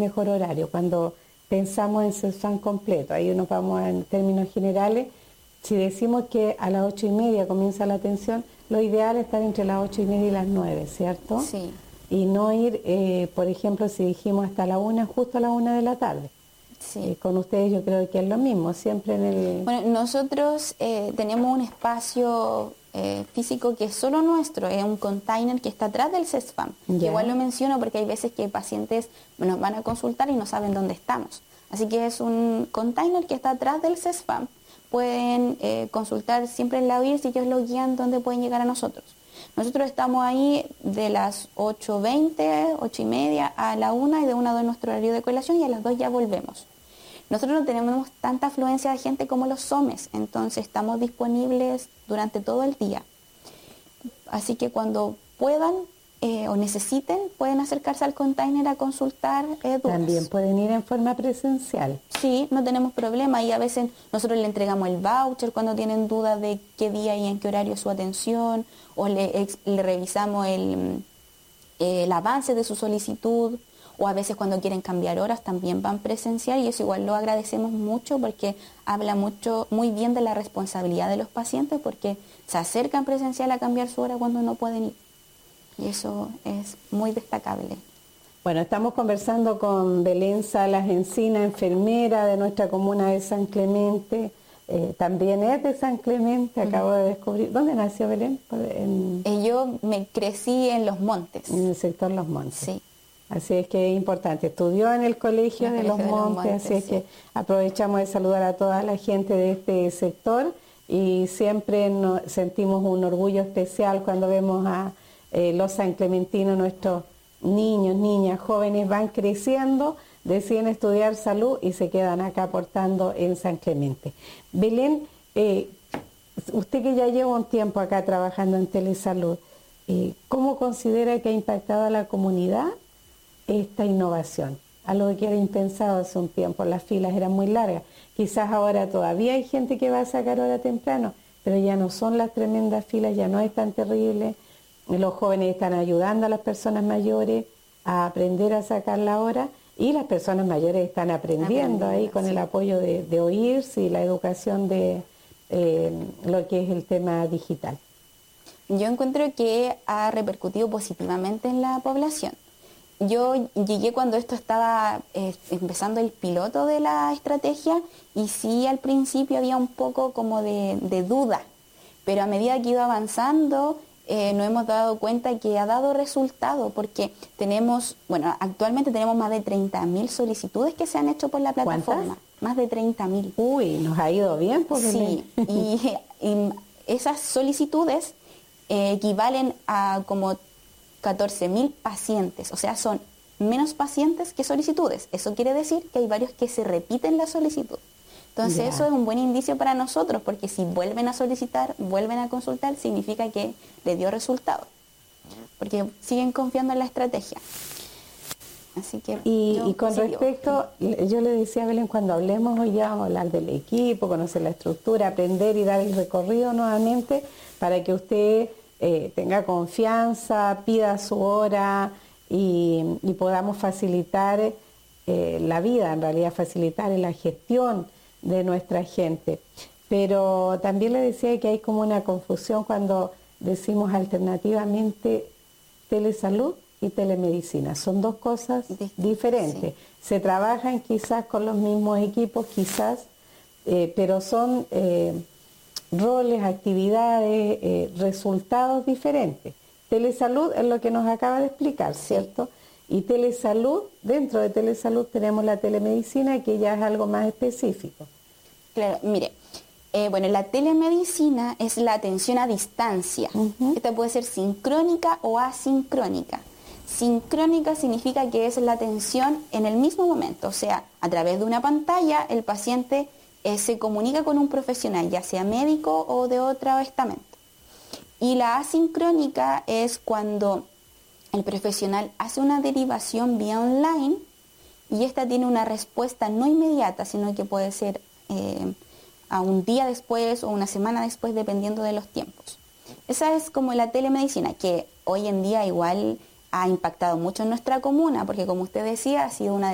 mejor horario? Cuando pensamos en CESFAM completo, ahí nos vamos en términos generales. Si decimos que a las 8:30 comienza la atención, lo ideal es estar entre las 8:30 y las 9, ¿cierto? Sí. Y no ir, por ejemplo, si dijimos hasta la 1, justo a la 1 de la tarde. Sí. Con ustedes yo creo que es lo mismo, siempre en el... Bueno, nosotros tenemos un espacio físico que es solo nuestro, es un container que está atrás del CESFAM. Igual lo menciono porque hay veces que pacientes nos van a consultar y no saben dónde estamos. Así que es un container que está atrás del CESFAM. Pueden consultar siempre en la OIR si ellos lo guían dónde pueden llegar a nosotros. Nosotros estamos ahí de las 8:20, 8:30 a la 1 y de 1 a 2 nuestro horario de colación y a las 2 ya volvemos. Nosotros no tenemos tanta afluencia de gente como los SOMES, entonces estamos disponibles durante todo el día. Así que cuando puedan o necesiten, pueden acercarse al container a consultar dudas. También pueden ir en forma presencial. Sí, no tenemos problema y a veces nosotros le entregamos el voucher cuando tienen dudas de qué día y en qué horario es su atención, o le revisamos el avance de su solicitud, o a veces cuando quieren cambiar horas también van presencial y eso igual lo agradecemos mucho porque habla muy bien de la responsabilidad de los pacientes porque se acercan presencial a cambiar su hora cuando no pueden ir. Y eso es muy destacable. Bueno, estamos conversando con Belén Salas Encina, enfermera de nuestra comuna de San Clemente. También es de San Clemente, acabo de descubrir. ¿Dónde nació Belén? Yo me crecí en Los Montes. En el sector Los Montes. Sí. Así es que es importante. Estudió en el Colegio de Los Montes, así es que aprovechamos de saludar a toda la gente de este sector y siempre sentimos un orgullo especial cuando vemos a los sanclementinos, nuestros niños, niñas, jóvenes van creciendo, deciden estudiar salud y se quedan acá aportando en San Clemente. Belén, usted que ya lleva un tiempo acá trabajando en Telesalud, ¿cómo considera que ha impactado a la comunidad esta innovación? Algo que era impensado hace un tiempo, las filas eran muy largas. Quizás ahora todavía hay gente que va a sacar hora temprano, pero ya no son las tremendas filas, ya no es tan terrible. Los jóvenes están ayudando a las personas mayores a aprender a sacar la hora y las personas mayores están aprendiendo ahí con el apoyo de OIRS y la educación de lo que es el tema digital. Yo encuentro que ha repercutido positivamente en la población. Yo llegué cuando esto estaba empezando el piloto de la estrategia y sí al principio había un poco como de duda, pero a medida que iba avanzando nos hemos dado cuenta que ha dado resultado porque actualmente tenemos más de 30.000 solicitudes que se han hecho por la plataforma. ¿Cuántas? Más de 30.000. Uy, nos ha ido bien, pues. Sí, y esas solicitudes equivalen a como 14.000 pacientes, o sea, son menos pacientes que solicitudes. Eso quiere decir que hay varios que se repiten la solicitud. Entonces eso es un buen indicio para nosotros, porque si vuelven a solicitar, vuelven a consultar, significa que le dio resultado, porque siguen confiando en la estrategia. Así que y con respecto, yo le decía a Belén, cuando hablemos hoy ya vamos a hablar del equipo, conocer la estructura, aprender y dar el recorrido nuevamente para que usted tenga confianza, pida su hora y podamos facilitar la vida, en realidad facilitar la gestión de nuestra gente. Pero también le decía que hay como una confusión cuando decimos alternativamente telesalud y telemedicina. Son dos cosas diferentes. Sí. Se trabajan quizás con los mismos equipos, quizás, pero son roles, actividades, resultados diferentes. Telesalud es lo que nos acaba de explicar, ¿cierto? Y telesalud, dentro de telesalud tenemos la telemedicina, que ya es algo más específico. Claro, mire, la telemedicina es la atención a distancia. Esta puede ser sincrónica o asincrónica. Sincrónica significa que es la atención en el mismo momento, o sea, a través de una pantalla el paciente se comunica con un profesional, ya sea médico o de otro estamento. Y la asincrónica es cuando el profesional hace una derivación vía online y esta tiene una respuesta no inmediata, sino que puede ser a un día después o una semana después, dependiendo de los tiempos. Esa es como la telemedicina, que hoy en día igual ha impactado mucho en nuestra comuna, porque como usted decía, ha sido una de